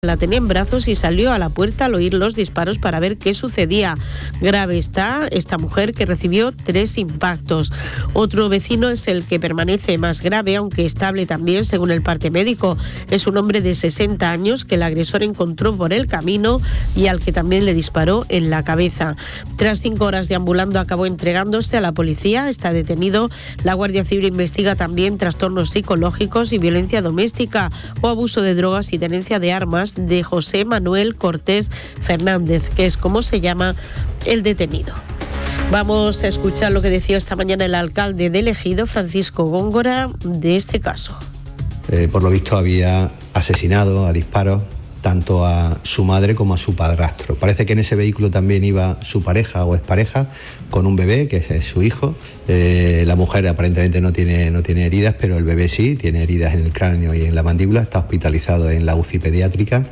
La tenía en brazos y salió a la puerta al oír los disparos para ver qué sucedía. Grave está esta mujer, que recibió 3 impactos. Otro vecino es el que permanece más grave, aunque estable también, según el parte médico. Es un hombre de 60 años que el agresor encontró por el camino y al que también le disparó en la cabeza. Tras 5 horas deambulando, acabó entregándose a la policía. Está detenido. La Guardia Civil investiga también trastornos psicológicos y violencia doméstica o abuso de drogas y tenencia de armas de José Manuel Cortés Fernández, que es como se llama el detenido. Vamos a escuchar lo que decía esta mañana el alcalde de Ejido, Francisco Góngora, de este caso. Por lo visto había asesinado a disparos tanto a su madre como a su padrastro. Parece que en ese vehículo también iba su pareja o expareja con un bebé, que es su hijo. La mujer aparentemente no tiene heridas, pero el bebé sí, tiene heridas en el cráneo y en la mandíbula, está hospitalizado en la UCI pediátrica.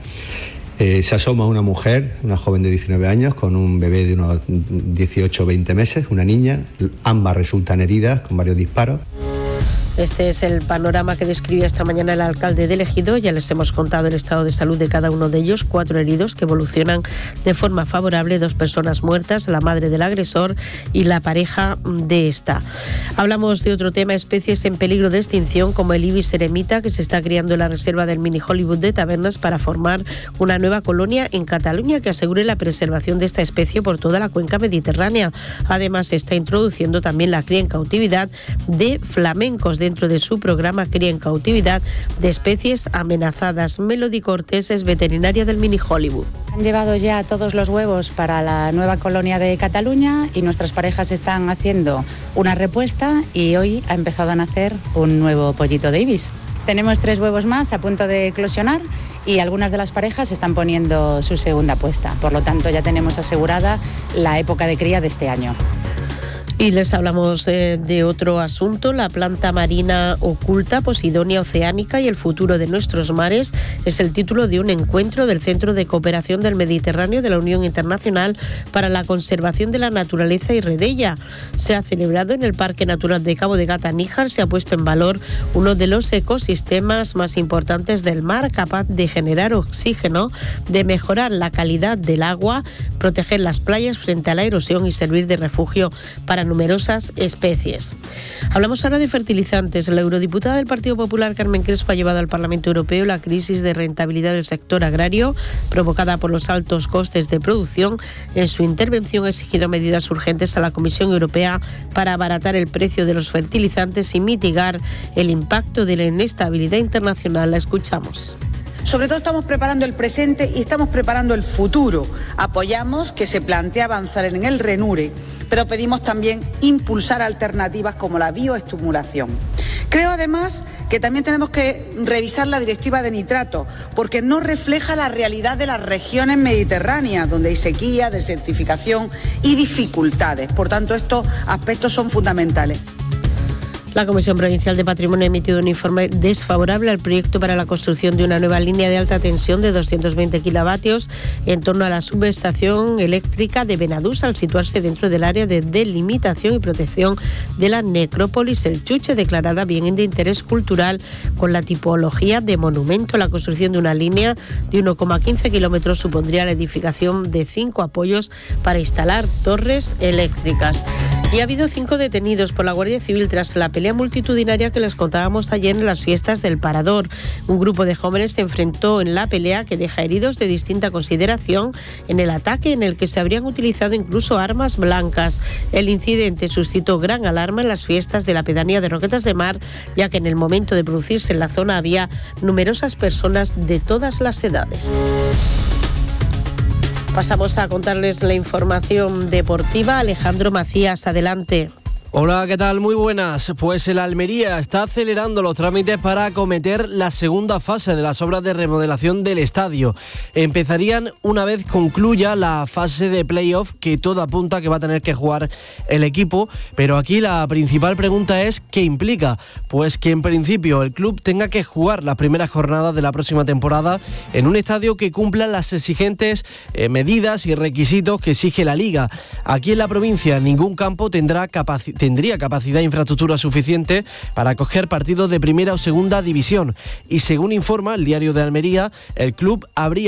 Se asoma una mujer, una joven de 19 años, con un bebé de unos 18 o 20 meses, una niña. Ambas resultan heridas con varios disparos. Este es el panorama que describía esta mañana el alcalde de Ejido. Ya les hemos contado el estado de salud de cada uno de ellos. 4 heridos que evolucionan de forma favorable, 2 personas muertas, la madre del agresor y la pareja de esta. Hablamos de otro tema, especies en peligro de extinción como el ibis eremita, que se está criando en la reserva del mini Hollywood de Tabernas para formar una nueva colonia en Cataluña que asegure la preservación de esta especie por toda la cuenca mediterránea. Además, se está introduciendo también la cría en cautividad de flamencos dentro de su programa Cría en Cautividad de especies amenazadas. Melody Cortés es veterinaria del mini Hollywood. Han llevado ya todos los huevos para la nueva colonia de Cataluña y nuestras parejas están haciendo una repuesta y hoy ha empezado a nacer un nuevo pollito de ibis. Tenemos 3 huevos más a punto de eclosionar y algunas de las parejas están poniendo su segunda puesta. Por lo tanto, ya tenemos asegurada la época de cría de este año. Y les hablamos de otro asunto, la planta marina oculta, Posidonia oceánica y el futuro de nuestros mares. Es el título de un encuentro del Centro de Cooperación del Mediterráneo de la Unión Internacional para la Conservación de la Naturaleza y Redella. Se ha celebrado en el Parque Natural de Cabo de Gata-Níjar. Se ha puesto en valor uno de los ecosistemas más importantes del mar, capaz de generar oxígeno, de mejorar la calidad del agua, proteger las playas frente a la erosión y servir de refugio para numerosas especies. Hablamos ahora de fertilizantes. La eurodiputada del Partido Popular, Carmen Crespo, ha llevado al Parlamento Europeo la crisis de rentabilidad del sector agrario provocada por los altos costes de producción. En su intervención ha exigido medidas urgentes a la Comisión Europea para abaratar el precio de los fertilizantes y mitigar el impacto de la inestabilidad internacional. La escuchamos. Sobre todo estamos preparando el presente y estamos preparando el futuro. Apoyamos que se plantee avanzar en el RENURE, pero pedimos también impulsar alternativas como la bioestimulación. Creo además que también tenemos que revisar la directiva de nitratos, porque no refleja la realidad de las regiones mediterráneas, donde hay sequía, desertificación y dificultades. Por tanto, estos aspectos son fundamentales. La Comisión Provincial de Patrimonio ha emitido un informe desfavorable al proyecto para la construcción de una nueva línea de alta tensión de 220 kilovatios en torno a la subestación eléctrica de Benadús, al situarse dentro del área de delimitación y protección de la necrópolis El Chuche, declarada bien de interés cultural con la tipología de monumento. La construcción de una línea de 1,15 kilómetros supondría la edificación de 5 apoyos para instalar torres eléctricas. Y ha habido 5 detenidos por la Guardia Civil tras la pelea multitudinaria que les contábamos ayer en las fiestas del Parador. Un grupo de jóvenes se enfrentó en la pelea que deja heridos de distinta consideración en el ataque en el que se habrían utilizado incluso armas blancas. El incidente suscitó gran alarma en las fiestas de la pedanía de Roquetas de Mar, ya que en el momento de producirse en la zona había numerosas personas de todas las edades. Pasamos a contarles la información deportiva. Alejandro Macías, adelante. Hola, ¿qué tal? Muy buenas. Pues el Almería está acelerando los trámites para acometer la segunda fase de las obras de remodelación del estadio. Empezarían una vez concluya la fase de playoff, que todo apunta que va a tener que jugar el equipo, pero aquí la principal pregunta es ¿qué implica? Pues que en principio el club tenga que jugar las primeras jornadas de la próxima temporada en un estadio que cumpla las exigentes medidas y requisitos que exige la Liga. Aquí en la provincia ningún campo tendrá capacidad tendría capacidad e infraestructura suficiente para acoger partidos de primera o segunda división. Y según informa el Diario de Almería, el club habría